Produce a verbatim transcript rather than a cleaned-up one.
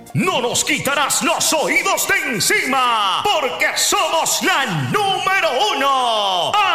No nos quitarás los oídos de encima, porque somos la número uno.